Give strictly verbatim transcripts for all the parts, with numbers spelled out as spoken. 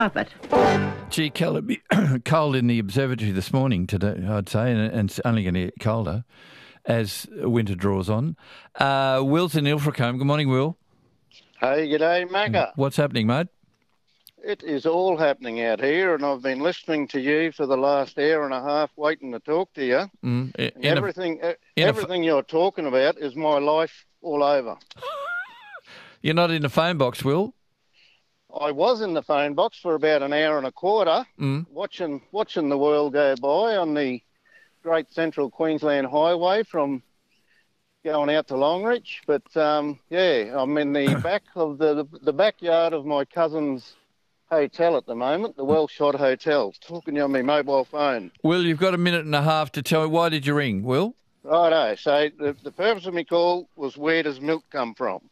Carpet. Gee, Kel, it'd be cold in the observatory this morning today, I'd say, and, and it's only going to get colder as winter draws on. Uh, Will's in Ilfracombe. Good morning, Will. Hey, g'day, Macca. What's happening, mate? It is all happening out here, and I've been listening to you for the last hour and a half, waiting to talk to you. Mm, in everything, a, everything you're talking about is my life all over. You're not in the phone box, Will? I was in the phone box for about an hour and a quarter, mm. watching watching the world go by on the Great Central Queensland Highway from going out to Longreach. But um, yeah, I'm in the back of the the backyard of my cousin's hotel at the moment, the Wellshot Hotel, talking to you on my mobile phone. Will, you've got a minute and a half to tell me, why did you ring, Will? Righto. So the, the purpose of my call was, where does milk come from?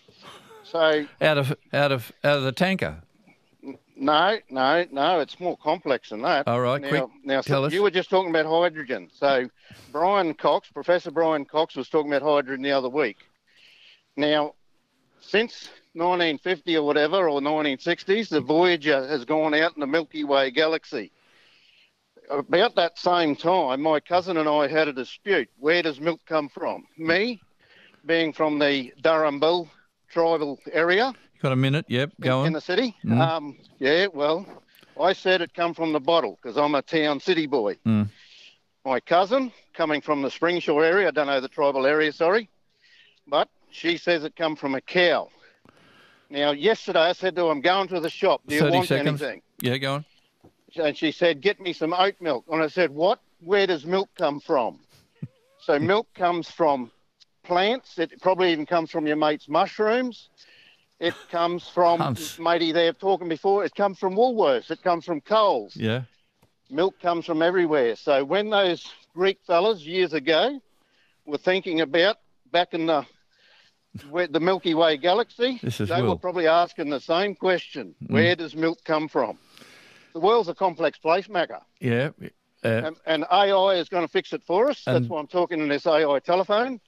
So out of out of out of the tanker. No, no, no. It's more complex than that. All right, now, quick. Now, tell so us. You were just talking about hydrogen. So Brian Cox, Professor Brian Cox, was talking about hydrogen the other week. Now, since nineteen fifty or whatever, or nineteen sixties, the Voyager has gone out in the Milky Way galaxy. About that same time, my cousin and I had a dispute. Where does milk come from? Me, being from the Durrumbul tribal area. Got a minute? Yep, go in, on. In the city. Mm. Um, yeah, well, I said it come from the bottle because I'm a town city boy. Mm. My cousin, coming from the Springshore area, I don't know the tribal area, sorry, but she says it come from a cow. Now, yesterday I said to her, I'm going to the shop. Do you thirty want seconds. anything? Yeah, go on. And she said, get me some oat milk. And I said, what? Where does milk come from? So milk comes from plants. It probably even comes from your mate's mushrooms. It comes from, Hunts. matey there talking before, it comes from Woolworths. It comes from Coles. Yeah. Milk comes from everywhere. So when those Greek fellas years ago were thinking about back in the where the Milky Way galaxy, This is they Will. were probably asking the same question. Mm. Where does milk come from? The world's a complex place, Macca. Yeah. Uh, and, and A I is going to fix it for us. That's why I'm talking in this A I telephone.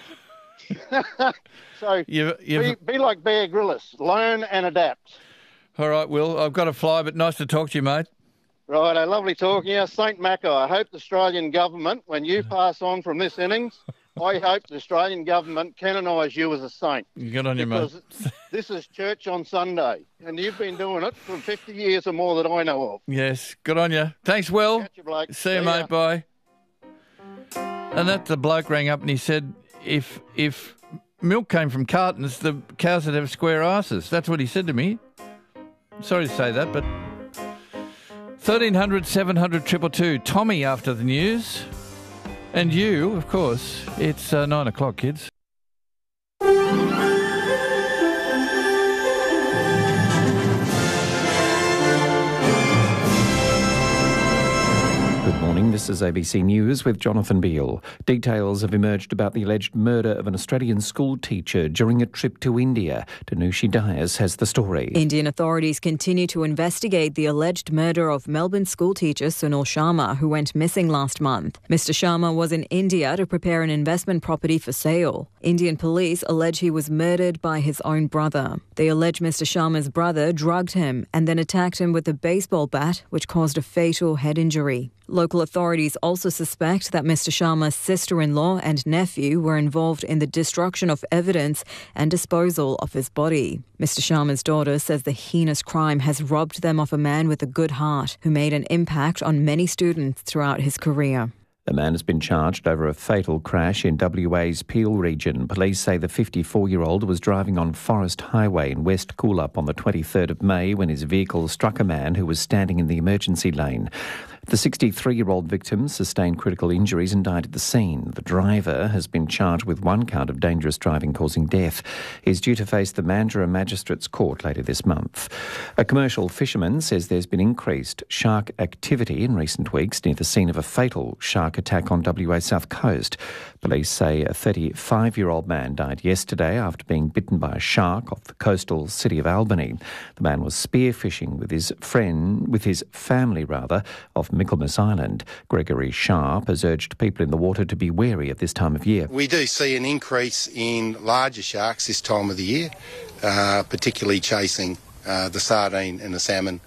so you've, you've... Be, be like Bear Grylls. Learn and adapt. All right, Will. I've got to fly, but nice to talk to you, mate. Right, lovely talking to you. Saint Macca, I hope the Australian government, when you pass on from this innings, I hope the Australian government canonise you as a saint. Good on you, mate. Because this is church on Sunday, and you've been doing it for fifty years or more that I know of. Yes, good on you. Thanks, Will. Catch you, bloke. See you, See mate. ya. Bye. And that the bloke rang up and he said, if if milk came from cartons, the cows would have square asses. That's what he said to me. Sorry to say that, but thirteen hundred, seven hundred, two two two. Tommy after the news. And you, of course. It's uh, nine o'clock, kids. Good morning, this is A B C News with Jonathan Beale. Details have emerged about the alleged murder of an Australian school teacher during a trip to India. Danushi Dias has the story. Indian authorities continue to investigate the alleged murder of Melbourne schoolteacher Sunil Sharma, who went missing last month. Mister Sharma was in India to prepare an investment property for sale. Indian police allege he was murdered by his own brother. They allege Mister Sharma's brother drugged him and then attacked him with a baseball bat, which caused a fatal head injury. Local authorities also suspect that Mister Sharma's sister-in-law and nephew were involved in the destruction of evidence and disposal of his body. Mister Sharma's daughter says the heinous crime has robbed them of a man with a good heart who made an impact on many students throughout his career. A man has been charged over a fatal crash in W A's Peel region. Police say the fifty-four-year-old was driving on Forest Highway in West Coolup on the twenty-third of May when his vehicle struck a man who was standing in the emergency lane. The sixty-three-year-old victim sustained critical injuries and died at the scene. The driver has been charged with one count of dangerous driving causing death. He's due to face the Mandurah Magistrates Court later this month. A commercial fisherman says there's been increased shark activity in recent weeks near the scene of a fatal shark attack on W A's south coast. Police say a thirty-five-year-old man died yesterday after being bitten by a shark off the coastal city of Albany. The man was spearfishing with his friend, with his family rather, off Michaelmas Island. Gregory Sharp has urged people in the water to be wary at this time of year. We do see an increase in larger sharks this time of the year, uh, particularly chasing uh, the sardine and the salmon